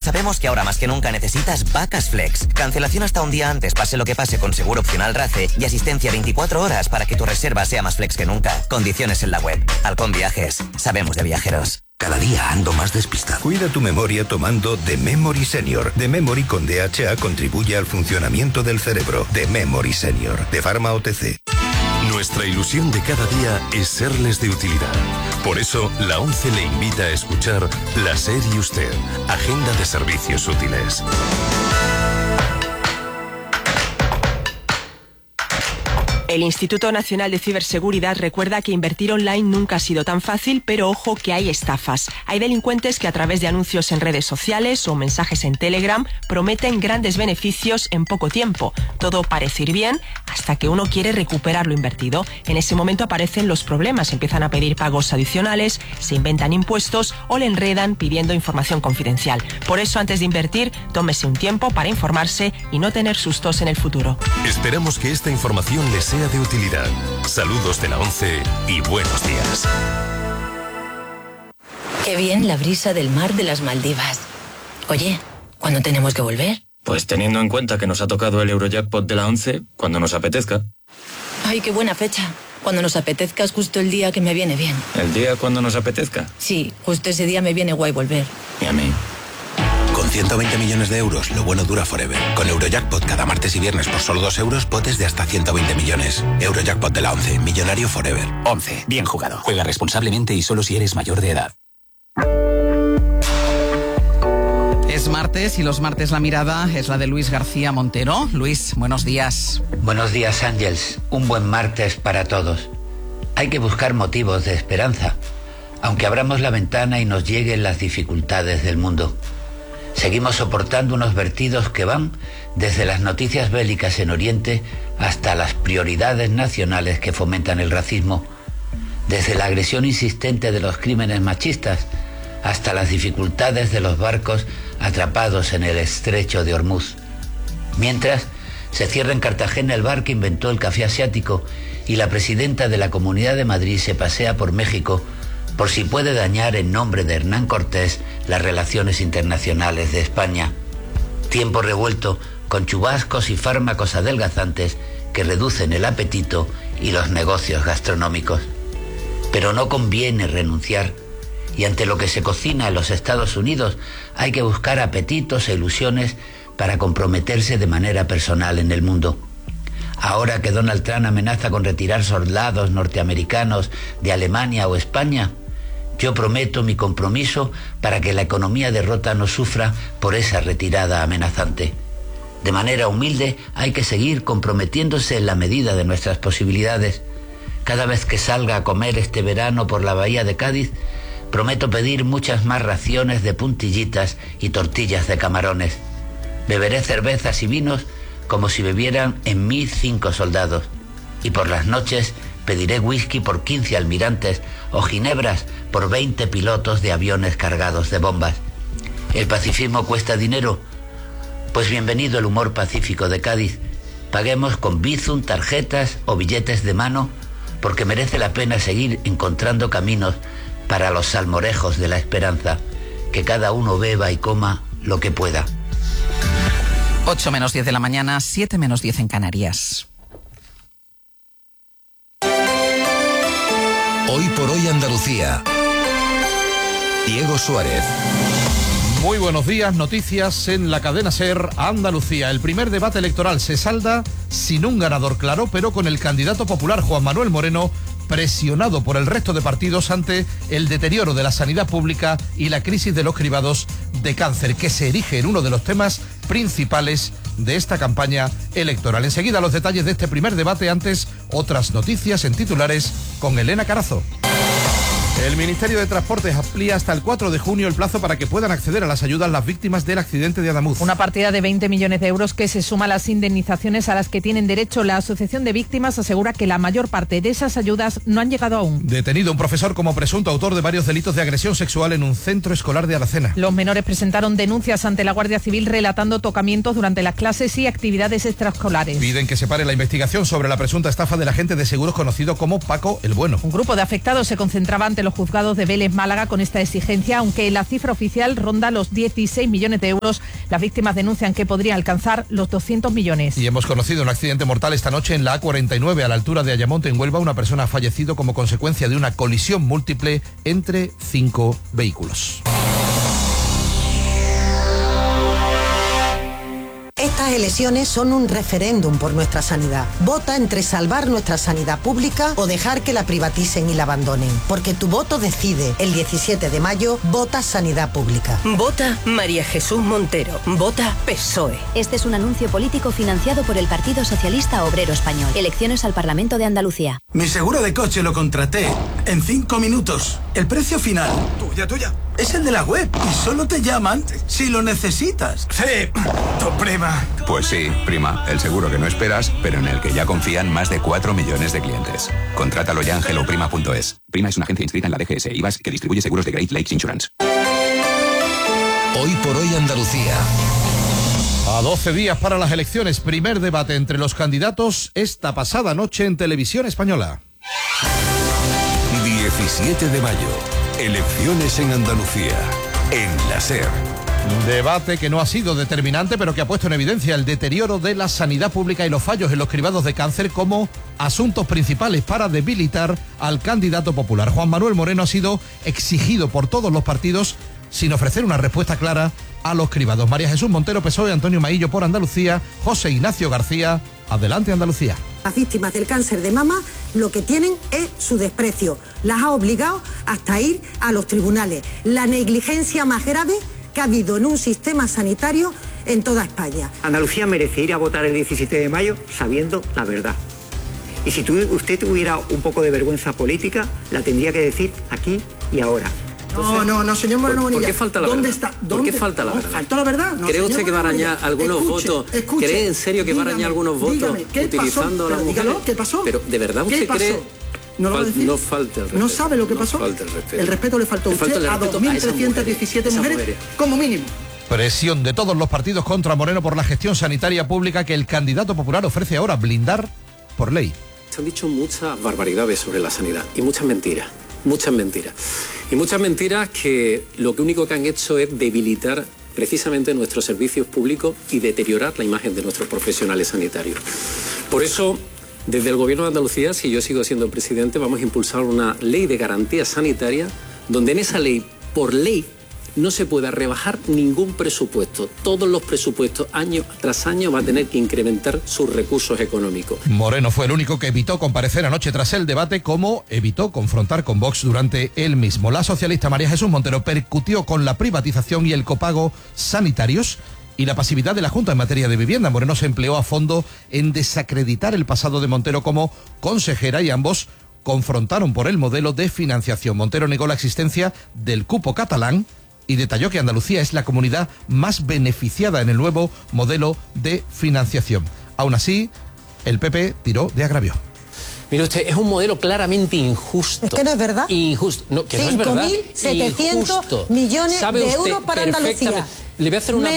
sabemos que ahora más que nunca necesitas vacas Flex. Cancelación hasta un día antes, pase lo que pase, con seguro opcional RACE y asistencia 24 horas para que tu reserva sea más flex que nunca. Condiciones en la web. Halcón Viajes. Sabemos de viajeros. Cada día ando más despistado. Cuida tu memoria tomando The Memory Senior. The Memory con DHA contribuye al funcionamiento del cerebro. The Memory Senior, de Pharma OTC. Nuestra ilusión de cada día es serles de utilidad. Por eso, la ONCE le invita a escuchar La SER y Usted, Agenda de Servicios Útiles. El Instituto Nacional de Ciberseguridad recuerda que invertir online nunca ha sido tan fácil, pero ojo que hay estafas. Hay delincuentes que a través de anuncios en redes sociales o mensajes en Telegram prometen grandes beneficios en poco tiempo. Todo parece ir bien hasta que uno quiere recuperar lo invertido. En ese momento aparecen los problemas, empiezan a pedir pagos adicionales, se inventan impuestos o le enredan pidiendo información confidencial. Por eso, antes de invertir, tómese un tiempo para informarse y no tener sustos en el futuro. Esperamos que esta información les sea de utilidad. Saludos de la ONCE y buenos días. Qué bien la brisa del mar de las Maldivas. Oye, ¿cuándo tenemos que volver? Pues teniendo en cuenta que nos ha tocado el Eurojackpot de la ONCE, cuando nos apetezca. Ay, qué buena fecha. Cuando nos apetezca es justo el día que me viene bien. ¿El día cuando nos apetezca? Sí, justo ese día me viene guay volver. Y a mí. Con 120 millones de euros, lo bueno dura forever. Con Eurojackpot cada martes y viernes por solo 2 euros, potes de hasta 120 millones. Eurojackpot de la ONCE, millonario forever. ONCE, bien jugado. Juega responsablemente y solo si eres mayor de edad. Es martes y los martes la mirada es la de Luis García Montero. Luis, buenos días. Buenos días, Ángels. Un buen martes para todos. Hay que buscar motivos de esperanza, aunque abramos la ventana y nos lleguen las dificultades del mundo. Seguimos soportando unos vertidos que van desde las noticias bélicas en Oriente hasta las prioridades nacionales que fomentan el racismo, desde la agresión insistente de los crímenes machistas hasta las dificultades de los barcos atrapados en el estrecho de Hormuz. Mientras, se cierra en Cartagena el bar que inventó el café asiático y la presidenta de la Comunidad de Madrid se pasea por México por si puede dañar en nombre de Hernán Cortés las relaciones internacionales de España. Tiempo revuelto con chubascos y fármacos adelgazantes que reducen el apetito y los negocios gastronómicos. Pero no conviene renunciar, y ante lo que se cocina en los Estados Unidos hay que buscar apetitos e ilusiones para comprometerse de manera personal en el mundo. Ahora que Donald Trump amenaza con retirar soldados norteamericanos de Alemania o España, yo prometo mi compromiso para que la economía de Rota no sufra por esa retirada amenazante. De manera humilde hay que seguir comprometiéndose en la medida de nuestras posibilidades. Cada vez que salga a comer este verano por la bahía de Cádiz, prometo pedir muchas más raciones de puntillitas y tortillas de camarones. Beberé cervezas y vinos como si bebieran en mí 5 soldados. Y por las noches pediré whisky por 15 almirantes o ginebras por 20 pilotos de aviones cargados de bombas. ¿El pacifismo cuesta dinero? Pues bienvenido el humor pacífico de Cádiz. Paguemos con Bizum, tarjetas o billetes de mano, porque merece la pena seguir encontrando caminos para los salmorejos de la esperanza. Que cada uno beba y coma lo que pueda. 8 menos 10 de la mañana, 7 menos 10 en Canarias. Hoy por hoy Andalucía. Diego Suárez. Muy buenos días, noticias en la cadena SER Andalucía. El primer debate electoral se salda sin un ganador claro, pero con el candidato popular Juan Manuel Moreno presionado por el resto de partidos ante el deterioro de la sanidad pública y la crisis de los cribados de cáncer, que se erige en uno de los temas principales de esta campaña electoral. Enseguida los detalles de este primer debate, antes otras noticias en titulares con Elena Carazo. El Ministerio de Transportes amplía hasta el 4 de junio el plazo para que puedan acceder a las ayudas las víctimas del accidente de Adamuz. Una partida de 20 millones de euros que se suma a las indemnizaciones a las que tienen derecho. La Asociación de Víctimas asegura que la mayor parte de esas ayudas no han llegado aún. Detenido un profesor como presunto autor de varios delitos de agresión sexual en un centro escolar de Aracena. Los menores presentaron denuncias ante la Guardia Civil relatando tocamientos durante las clases y actividades extraescolares. Piden que se pare la investigación sobre la presunta estafa del agente de seguros conocido como Paco el Bueno. Un grupo de afectados se concentraba ante los los juzgados de Vélez, Málaga, con esta exigencia, aunque la cifra oficial ronda los 16 millones de euros. Las víctimas denuncian que podrían alcanzar los 200 millones. Y hemos conocido un accidente mortal esta noche en la A49 a la altura de Ayamonte, en Huelva. Una persona ha fallecido como consecuencia de una colisión múltiple entre 5 vehículos. Estas elecciones son un referéndum por nuestra sanidad. Vota entre salvar nuestra sanidad pública o dejar que la privaticen y la abandonen. Porque tu voto decide. El 17 de mayo, vota sanidad pública. Vota María Jesús Montero. Vota PSOE. Este es un anuncio político financiado por el Partido Socialista Obrero Español. Elecciones al Parlamento de Andalucía. Mi seguro de coche lo contraté en 5 minutos. El precio final, tuya, es el de la web. Y solo te llaman si lo necesitas. Sí, tu prima. Pues sí, prima, el seguro que no esperas, pero en el que ya confían más de 4 millones de clientes. Contrátalo ya en helloprima.es. Prima es una agencia inscrita en la DGS e IVAS que distribuye seguros de Great Lakes Insurance. Hoy por hoy Andalucía. A 12 días para las elecciones, primer debate entre los candidatos esta pasada noche en Televisión Española. 17 de mayo, elecciones en Andalucía, en la SER. Debate que no ha sido determinante, pero que ha puesto en evidencia el deterioro de la sanidad pública y los fallos en los cribados de cáncer como asuntos principales para debilitar al candidato popular. Juan Manuel Moreno ha sido exigido por todos los partidos sin ofrecer una respuesta clara a los cribados. María Jesús Montero, PSOE, Antonio Maillo por Andalucía, José Ignacio García, Adelante Andalucía. Las víctimas del cáncer de mama lo que tienen es su desprecio. Las ha obligado hasta ir a los tribunales. La negligencia más grave que ha habido en un sistema sanitario en toda España. Andalucía merece ir a votar el 17 de mayo sabiendo la verdad. Y si usted tuviera un poco de vergüenza política, la tendría que decir aquí y ahora. Entonces, no, señor Moreno Bonilla. ¿Por qué falta la ¿Dónde verdad? está? ¿Por qué falta la verdad? ¿Falta la verdad? No, ¿Cree usted que va a arañar algunos votos? ¿Cree en serio que va a arañar algunos votos utilizando a las mujeres? Dígalo, ¿qué pasó? Pero ¿de verdad usted cree? ¿No lo va a decir? No falta el respeto. ¿No sabe lo que pasó? No falta el respeto. El respeto le faltó a usted a 2.317 mujeres como mínimo. Presión de todos los partidos contra Moreno por la gestión sanitaria pública que el candidato popular ofrece ahora blindar por ley. Se han dicho muchas barbaridades sobre la sanidad y muchas mentiras. Muchas mentiras. Y muchas mentiras que lo único que han hecho es debilitar precisamente nuestros servicios públicos y deteriorar la imagen de nuestros profesionales sanitarios. Por eso, desde el Gobierno de Andalucía, si yo sigo siendo presidente, vamos a impulsar una ley de garantía sanitaria donde en esa ley, por ley, no se pueda rebajar ningún presupuesto. Todos los presupuestos, año tras año, va a tener que incrementar sus recursos económicos. Moreno fue el único que evitó comparecer anoche tras el debate, como evitó confrontar con Vox durante el mismo. La socialista María Jesús Montero percutió con la privatización y el copago sanitarios y la pasividad de la Junta en materia de vivienda. Moreno se empleó a fondo en desacreditar el pasado de Montero como consejera y ambos confrontaron por el modelo de financiación. Montero negó la existencia del cupo catalán y detalló que Andalucía es la comunidad más beneficiada en el nuevo modelo de financiación. Aún así, el PP tiró de agravio. Mire usted, es un modelo claramente injusto. Es que no es verdad. Injusto. No, que no es verdad. 5.700 millones de euros para Andalucía. Le voy a hacer una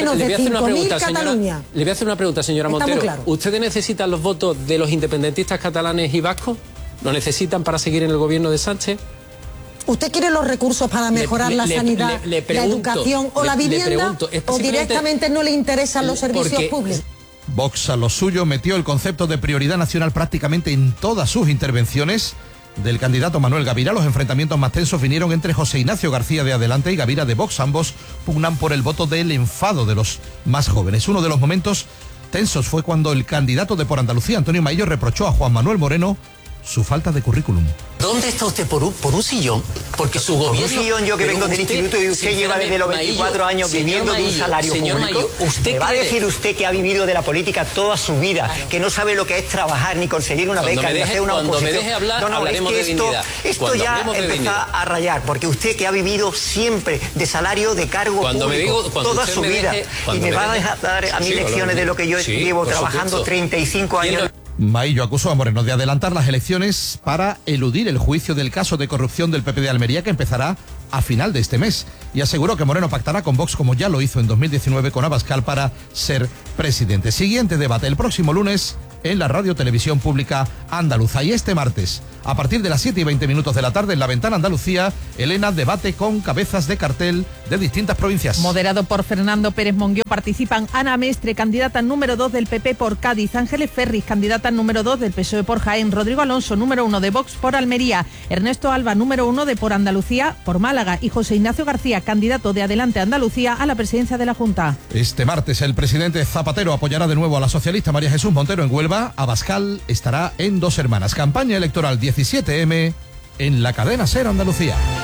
pregunta, señora Montero. Claro. ¿Ustedes necesitan los votos de los independentistas catalanes y vascos? ¿Lo necesitan para seguir en el gobierno de Sánchez? ¿Usted quiere los recursos para mejorar la sanidad, la educación o la vivienda? ¿O directamente no le interesan los servicios públicos? Vox a lo suyo metió el concepto de prioridad nacional prácticamente en todas sus intervenciones. Del candidato Manuel Gavira, los enfrentamientos más tensos vinieron entre José Ignacio García de Adelante y Gavira de Vox. Ambos pugnan por el voto del enfado de los más jóvenes. Uno de los momentos tensos fue cuando el candidato de Por Andalucía, Antonio Maillo, reprochó a Juan Manuel Moreno su falta de currículum. ¿Dónde está usted por un sillón? Porque su gobierno... Por un sillón, yo que vengo del instituto y usted lleva desde los 24 años viviendo de un salario público. ¿Me va a decir usted que ha vivido de la política toda su vida, que no sabe lo que es trabajar, ni conseguir una beca, ni hacer una oposición? Cuando me deje hablar, hablaremos de dignidad. Esto ya empieza a rayar, porque usted que ha vivido siempre de salario de cargo público toda su vida, y me va a dejar dar a mí lecciones de lo que yo llevo trabajando 35 años... Maillo acusó a Moreno de adelantar las elecciones para eludir el juicio del caso de corrupción del PP de Almería, que empezará a final de este mes, y aseguró que Moreno pactará con Vox como ya lo hizo en 2019 con Abascal para ser presidente. Siguiente debate el próximo lunes en la Radio Televisión Pública Andaluza. Y este martes, a partir de las 7:20 de la tarde, en La Ventana Andalucía, Elena debate con cabezas de cartel de distintas provincias. Moderado por Fernando Pérez Monguió, participan Ana Mestre, candidata número 2 del PP por Cádiz, Ángeles Ferris, candidata número 2 del PSOE por Jaén, Rodrigo Alonso, número 1 de Vox por Almería, Ernesto Alba, número 1 de Por Andalucía por Málaga, y José Ignacio García, candidato de Adelante Andalucía a la presidencia de la Junta. Este martes el presidente Zapatero apoyará de nuevo a la socialista María Jesús Montero en Huelva. Abascal estará en Dos Hermanas. Campaña electoral 17M en la cadena SER Andalucía.